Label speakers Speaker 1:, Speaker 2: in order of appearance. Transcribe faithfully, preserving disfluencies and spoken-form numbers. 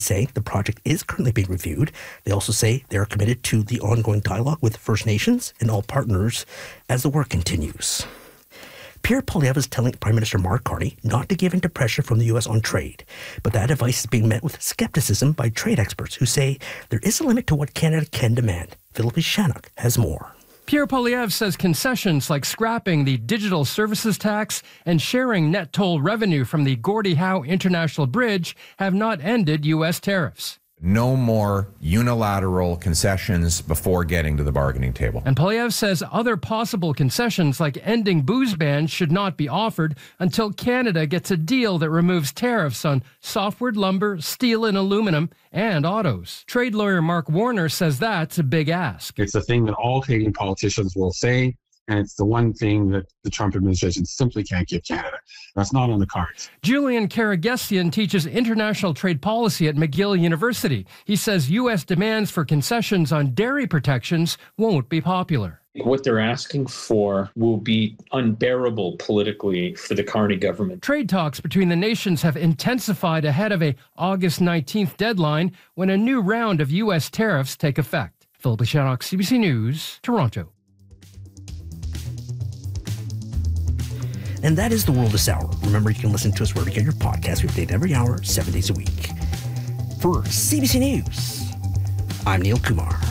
Speaker 1: say the project is currently being reviewed. They also say they are committed to the ongoing dialogue with First Nations and all partners as the work continues. Pierre Poilievre is telling Prime Minister Mark Carney not to give in to pressure from the U S on trade, but that advice is being met with skepticism by trade experts who say there is a limit to what Canada can demand. Philippe Shannock has more.
Speaker 2: Pierre Poilievre says concessions like scrapping the digital services tax and sharing net toll revenue from the Gordie Howe International Bridge have not ended U S tariffs.
Speaker 3: No more unilateral concessions before getting to the bargaining table.
Speaker 2: And Poilievre says other possible concessions like ending booze bans should not be offered until Canada gets a deal that removes tariffs on softwood lumber, steel and aluminum, and autos. Trade lawyer Mark Warner says that's a big ask.
Speaker 4: It's a thing that all Canadian politicians will say, and it's the one thing that the Trump administration simply can't give Canada. That's not on the cards.
Speaker 2: Julian Karagesian teaches international trade policy at McGill University. He says U S demands for concessions on dairy protections won't be popular.
Speaker 5: What they're asking for will be unbearable politically for the Carney government.
Speaker 2: Trade talks between the nations have intensified ahead of a August nineteenth deadline when a new round of U S tariffs take effect. Philippe Shannock, C B C News, Toronto.
Speaker 1: And that is The World this hour. Remember, you can listen to us wherever you get your podcast. We update every hour, seven days a week. For C B C News, I'm Neil Kumar.